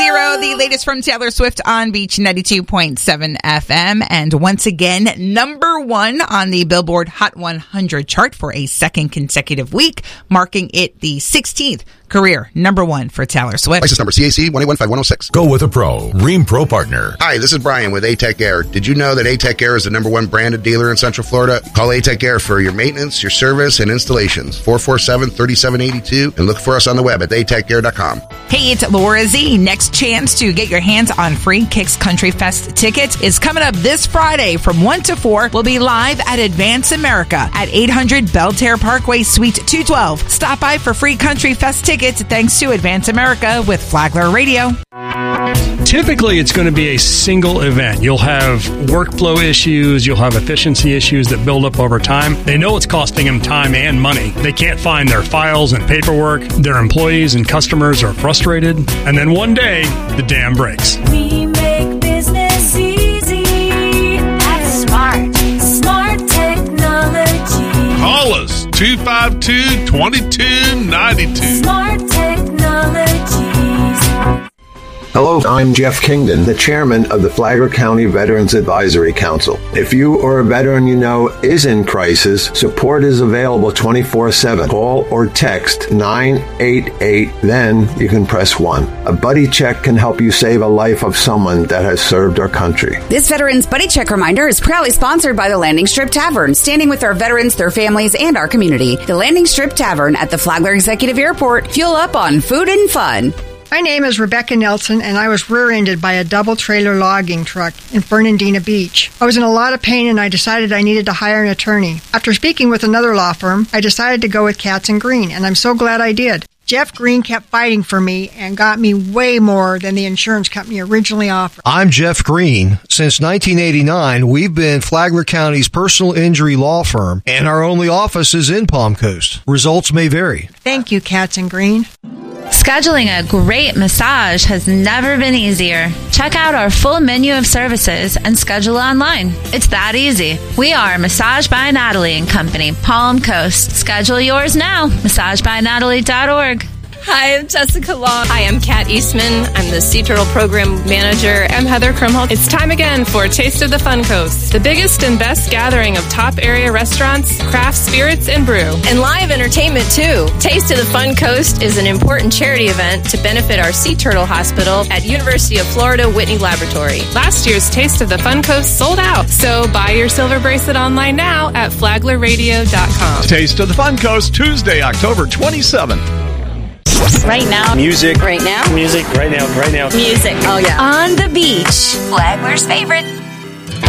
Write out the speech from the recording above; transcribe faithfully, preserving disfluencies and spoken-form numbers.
Hero, the latest from Taylor Swift on Beach ninety-two point seven F M. And once again, number one on the Billboard Hot one hundred chart for a second consecutive week, marking it the sixteenth career number one for Taylor Swift. License number C A C one eight one five one oh six. Go with a pro. Rheem Pro Partner. Hi, this is Brian with A-Tech Air. Did you know that A-Tech Air is the number one branded dealer in Central Florida? Call A-Tech Air for your maintenance, your service, and installations. four four seven, three seven eight two. And look for us on the web at a tech air dot com. Hey, it's Laura Z. Next chance to get your hands on free Kicks Country Fest tickets is coming up this Friday from one to four. We'll be live at Advance America at eight hundred Belterre Parkway, Suite two twelve. Stop by for free Country Fest tickets thanks to Advance America with Flagler Radio. Typically, it's going to be a single event. You'll have workflow issues, you'll have efficiency issues that build up over time. They know it's costing them time and money. They can't find their files and paperwork. Their employees and customers are frustrated. And then one day, the dam breaks. We make business easy at Smart. Smart Technology. Call us two five two, two two nine two. Smart Technologies. Hello, I'm Jeff Kingdon, the chairman of the Flagler County Veterans Advisory Council. If you or a veteran you know is in crisis, support is available twenty-four seven. Call or text nine eight eight, then you can press one. A buddy check can help you save a life of someone that has served our country. This Veterans Buddy Check reminder is proudly sponsored by the Landing Strip Tavern, standing with our veterans, their families, and our community. The Landing Strip Tavern at the Flagler Executive Airport. Fuel up on food and fun. My name is Rebecca Nelson, and I was rear-ended by a double-trailer logging truck in Fernandina Beach. I was in a lot of pain, and I decided I needed to hire an attorney. After speaking with another law firm, I decided to go with Katz and Green, and I'm so glad I did. Jeff Green kept fighting for me and got me way more than the insurance company originally offered. I'm Jeff Green. Since nineteen eighty-nine, we've been Flagler County's personal injury law firm, and our only office is in Palm Coast. Results may vary. Thank you, Katz and Green. Scheduling a great massage has never been easier. Check out our full menu of services and schedule online. It's that easy. We are Massage by Natalie and Company, Palm Coast. Schedule yours now. massage by natalie dot org. Hi, I'm Jessica Long. Hi, I'm Kat Eastman. I'm the Sea Turtle Program Manager. I'm Heather Krumholtz. It's time again for Taste of the Fun Coast, the biggest and best gathering of top area restaurants, craft spirits, and brew. And live entertainment, too. Taste of the Fun Coast is an important charity event to benefit our Sea Turtle Hospital at University of Florida Whitney Laboratory. Last year's Taste of the Fun Coast sold out, so buy your silver bracelet online now at flagler radio dot com. Taste of the Fun Coast, Tuesday, October twenty-seventh. Right now. Music. Right now. Music. Right now. Right now. Music. Oh, yeah. On the beach. Flagler's favorite.